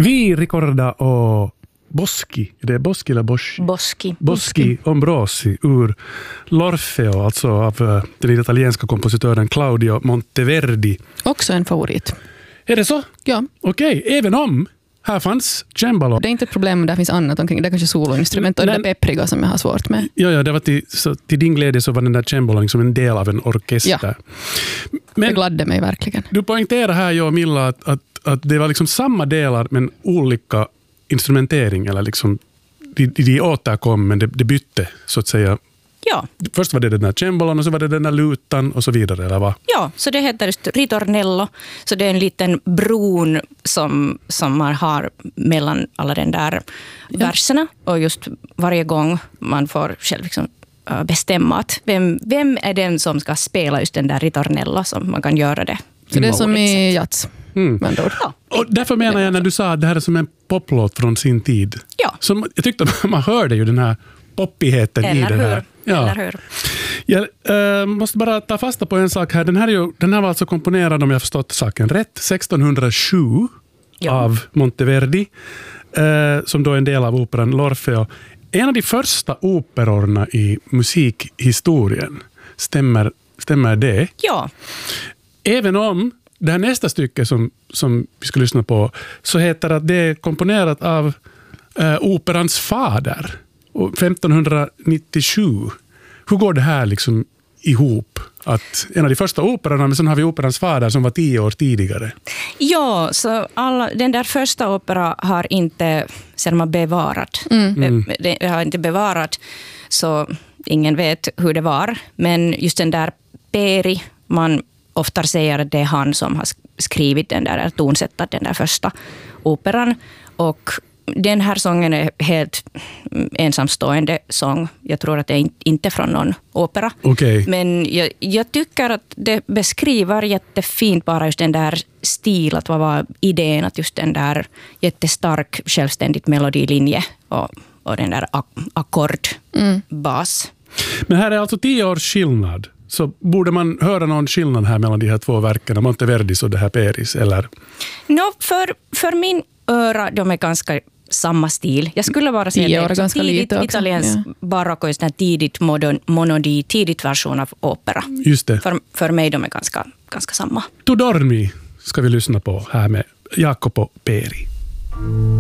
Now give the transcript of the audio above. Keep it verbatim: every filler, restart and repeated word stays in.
Vi ricorda o Boschi, det är Boschi eller Boschi? Boschi. Boschi Ambrosi ur L'Orfeo, alltså av den italienska kompositören Claudio Monteverdi. Också en favorit. Är det så? Ja. Okej, även om här fanns cembalo. Det är inte ett problem om det finns annat omkring. Det är kanske soloinstrument och det är peppriga som jag har svårt med. Ja, ja, det var till, så, till din glädje så var den där cembalon som en del av en orkester. Ja. Men det gladde mig verkligen. Du poängterar här, jag och Milla, att, att, att det var liksom samma delar men olika instrumentering, eller liksom de, de återkom men det, det bytte så att säga. Ja. Först var det den där cembalon och så var det den där lutan och så vidare, eller vad? Ja, så det heter just ritornello. Så det är en liten bron som, som man har mellan alla den där ja. verserna. Och just varje gång man får själv liksom bestämma att vem, vem är den som ska spela just den där ritornello, som man kan göra det. Så det är som i jazz. Mm. Ja. Och därför menar jag när du sa att det här är som en poplåt från sin tid. Ja. Så jag tyckte man hörde ju den här poppigheten Eller i det här. Hur? Ja. Eller hur? Jag äh, måste bara ta fasta på en sak här. Den här, är ju, den här var alltså komponerad, om jag förstått saken rätt, sextonhundrasju ja. av Monteverdi, äh, som då är en del av operan L'Orfeo. En av de första operorna i musikhistorien. Stämmer, stämmer det? Ja. Även om det här nästa stycke som, som vi ska lyssna på, så heter det att det är komponerat av äh, operans fader femtonhundranittiosju. Hur går det här liksom ihop? Att en av de första operorna, men sen har vi operans fader som var tio år tidigare. Ja, så alla, den där första opera har inte Selma bevarat. Mm. Mm. Det har inte bevarat, så ingen vet hur det var. Men just den där Peri, man ofta säger att det är han som har skrivit den där, tonsättat den där första operan. Och den här sången är helt ensamstående sång. Jag tror att det är inte från någon opera. Okay. Men jag, jag tycker att det beskriver jättefint bara just den där stil, att vad var idén, att just den där jättestark självständigt melodilinje och, och den där ak- ackordbas. Mm. Men här är alltså tio års skillnad. Så borde man höra någon skillnad här mellan de här två verken, Monteverdis och det här Peris, eller? No, för, för min öra, de är ganska samma stil. Jag skulle bara säga det är ganska tidigt italiensk ja. barocko, just en tidigt modern, monodi, tidigt version av opera. Just det. För, för mig de är ganska, ganska samma. Tu dormi ska vi lyssna på här med Jacopo Peri.